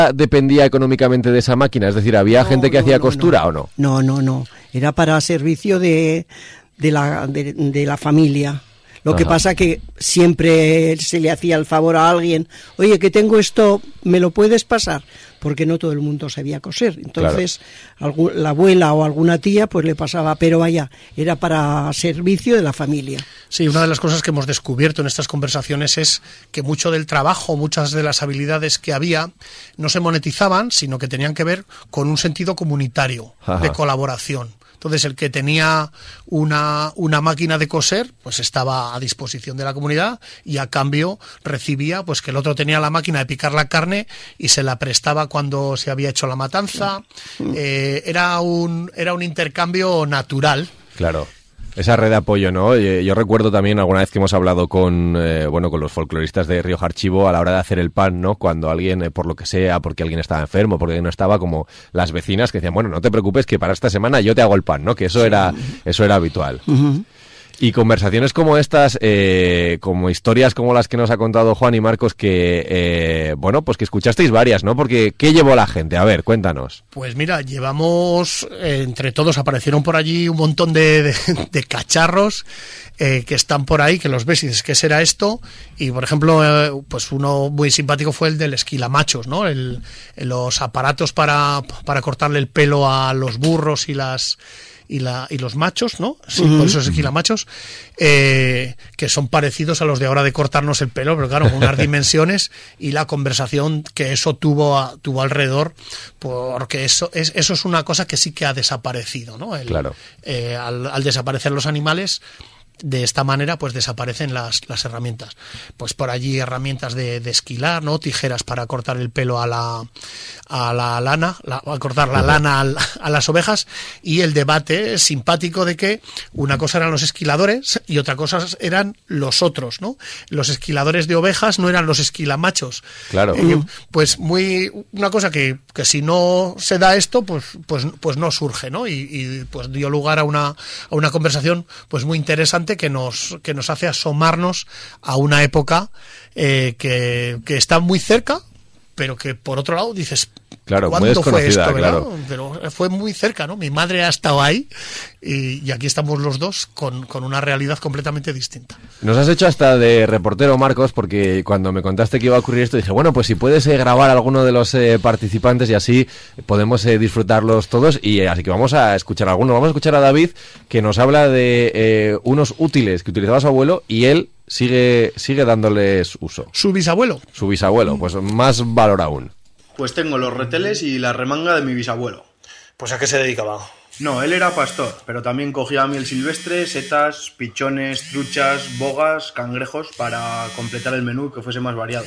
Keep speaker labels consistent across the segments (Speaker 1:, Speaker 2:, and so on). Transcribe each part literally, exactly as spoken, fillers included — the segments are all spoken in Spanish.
Speaker 1: dependía económicamente de esa máquina? Es decir, ¿había
Speaker 2: no,
Speaker 1: gente que
Speaker 2: no,
Speaker 1: hacía
Speaker 2: no,
Speaker 1: costura
Speaker 2: no.
Speaker 1: o no?
Speaker 2: No, no, no. Era para servicio de, de, la, de, de la familia. Lo Ajá. que pasa que siempre se le hacía el favor a alguien, oye, que tengo esto, ¿me lo puedes pasar? Porque no todo el mundo sabía coser. Entonces, claro. algún, la abuela o alguna tía pues le pasaba, pero vaya, era para servicio de la familia.
Speaker 3: Sí, una de las cosas que hemos descubierto en estas conversaciones es que mucho del trabajo, muchas de las habilidades que había, no se monetizaban, sino que tenían que ver con un sentido comunitario, Ajá. de colaboración. Entonces, el que tenía una, una máquina de coser, pues estaba a disposición de la comunidad y a cambio recibía, pues que el otro tenía la máquina de picar la carne y se la prestaba cuando se había hecho la matanza. Eh, era un, era un intercambio natural.
Speaker 1: Claro. Esa red de apoyo, ¿no? Yo recuerdo también alguna vez que hemos hablado con eh, bueno con los folcloristas de Rioja Archivo a la hora de hacer el pan, ¿no? Cuando alguien, eh, por lo que sea, porque alguien estaba enfermo, porque alguien no estaba, como las vecinas que decían, bueno, no te preocupes que para esta semana yo te hago el pan, ¿no? Que eso sí. era eso era habitual. Uh-huh. Y conversaciones como estas, eh, como historias como las que nos ha contado Juan y Marcos, que, eh, bueno, pues que escuchasteis varias, ¿no? Porque, ¿qué llevó la gente? A ver, cuéntanos.
Speaker 3: Pues mira, llevamos, eh, entre todos aparecieron por allí un montón de, de, de cacharros eh, que están por ahí, que los ves y dices, ¿qué será esto? Y, por ejemplo, eh, pues uno muy simpático fue el del esquilamachos, ¿no? El, los aparatos para, para cortarle el pelo a los burros y las... y la y los machos, ¿no? Sí, uh-huh. por eso es esquilamachos, eh, que son parecidos a los de ahora de cortarnos el pelo, pero claro, con unas dimensiones y la conversación que eso tuvo a, tuvo alrededor, porque eso es eso es una cosa que sí que ha desaparecido, ¿no? El,
Speaker 1: claro.
Speaker 3: Eh, al, al desaparecer los animales, de esta manera pues desaparecen las, las herramientas. Pues por allí herramientas de, de esquilar, ¿no? Tijeras para cortar el pelo a la a la lana, la, a cortar la lana a, a las ovejas, y el debate simpático de que una cosa eran los esquiladores y otra cosa eran los otros, ¿no? Los esquiladores de ovejas no eran los esquilamachos.
Speaker 1: Claro.
Speaker 3: Eh, uh. Pues muy una cosa que, que si no se da esto, pues pues pues no surge, ¿no? Y, y pues dio lugar a una a una conversación pues muy interesante que nos que nos hace asomarnos a una época eh, que, que está muy cerca, pero que por otro lado dices,
Speaker 1: claro,
Speaker 3: ¿cuándo fue esto?
Speaker 1: Claro.
Speaker 3: Pero fue muy cerca, ¿no? Mi madre ha estado ahí y, y aquí estamos los dos con, con una realidad completamente distinta.
Speaker 1: Nos has hecho hasta de reportero, Marcos, porque cuando me contaste que iba a ocurrir esto dije, bueno, pues si puedes eh, grabar a alguno de los eh, participantes y así podemos eh, disfrutarlos todos, y eh, así que vamos a escuchar a alguno. Vamos a escuchar a David, que nos habla de eh, unos útiles que utilizaba su abuelo y él sigue sigue dándoles uso.
Speaker 3: ¿Su bisabuelo?
Speaker 1: Su bisabuelo, pues más valor aún.
Speaker 4: Pues tengo los reteles y la remanga de mi bisabuelo.
Speaker 3: ¿Pues a qué se dedicaba?
Speaker 4: No, él era pastor, pero también cogía miel silvestre, setas, pichones, truchas, bogas, cangrejos para completar el menú, que fuese más variado.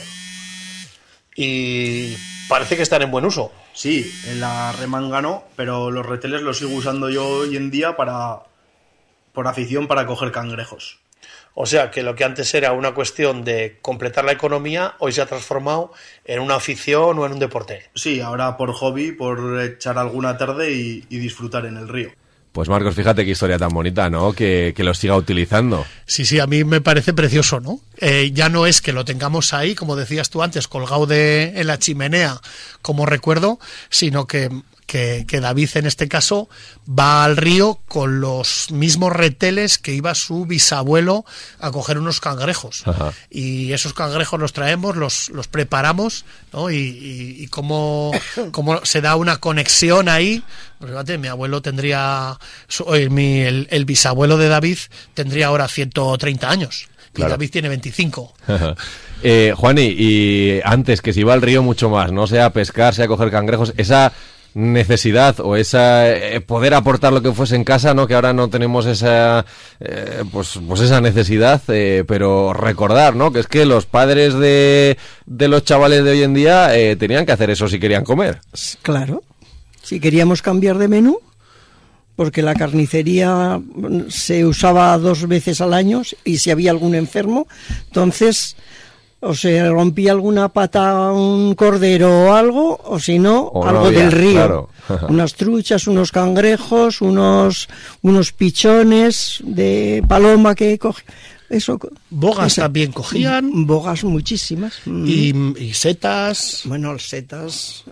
Speaker 3: Y parece que están en buen uso.
Speaker 4: Sí, en la remanga no, pero los reteles los sigo usando yo hoy en día para por afición para coger cangrejos.
Speaker 3: O sea, que lo que antes era una cuestión de completar la economía, hoy se ha transformado en una afición o en un deporte.
Speaker 4: Sí, ahora por hobby, por echar alguna tarde y, y disfrutar en el río.
Speaker 1: Pues Marcos, fíjate qué historia tan bonita, ¿no? Que, que lo siga utilizando.
Speaker 3: Sí, sí, a mí me parece precioso, ¿no? Eh, ya no es que lo tengamos ahí, como decías tú antes, colgado de, en la chimenea como recuerdo, sino que... Que, que David en este caso va al río con los mismos reteles que iba su bisabuelo a coger unos cangrejos. Ajá. Y esos cangrejos los traemos, los, los preparamos, ¿no? Y, y, y cómo, cómo se da una conexión ahí. Pues fíjate, mi abuelo tendría, mi, el, el bisabuelo de David tendría ahora ciento treinta años. Claro. Y David tiene veinticinco.
Speaker 1: eh, Juani, y antes que se iba al río mucho más, no sea a pescar, sea a coger cangrejos, esa necesidad o esa eh, poder aportar lo que fuese en casa, ¿no? Que ahora no tenemos esa eh, pues pues esa necesidad, eh, pero recordar, ¿no? Que es que los padres de, de los chavales de hoy en día eh, tenían que hacer eso si querían comer.
Speaker 2: Claro, si queríamos cambiar de menú, porque la carnicería se usaba dos veces al año y si había algún enfermo, entonces o se rompía alguna pata un cordero o algo, o si no, o algo no había, del río. Claro. Unas truchas, unos cangrejos, unos unos pichones de paloma que coge. eso.
Speaker 3: Bogas
Speaker 2: esa,
Speaker 3: también cogían.
Speaker 2: Bogas muchísimas.
Speaker 3: Y, y setas.
Speaker 2: Bueno, setas